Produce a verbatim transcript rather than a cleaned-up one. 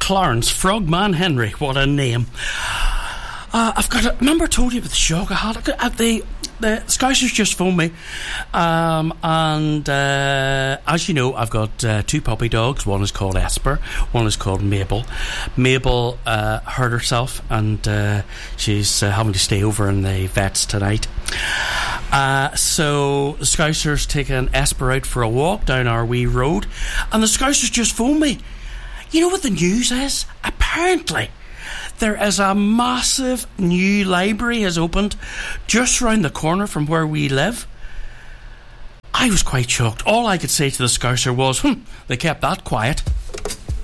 Clarence Frogman Henry. What a name. Uh, I've got a... Remember I told you about the shock I had? I, the, the Scousers just phoned me. Um, and uh, as you know, I've got uh, two puppy dogs. One is called Esper. One is called Mabel. Mabel uh, hurt herself, and uh, she's uh, having to stay over in the vets tonight. Uh, so the Scousers taking Esper out for a walk down our wee road, and the Scousers just phoned me. You know what the news is? Apparently there is a massive new library has opened just round the corner from where we live. I was quite shocked. All I could say to the Scouser was, hmm, they kept that quiet.